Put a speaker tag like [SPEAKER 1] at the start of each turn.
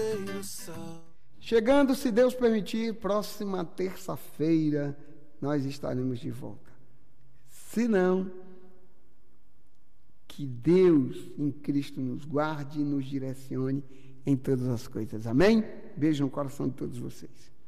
[SPEAKER 1] Chegando, se Deus permitir, próxima terça-feira nós estaremos de volta. Se não, que Deus em Cristo nos guarde e nos direcione em todas as coisas. Amém? Beijo no coração de todos vocês.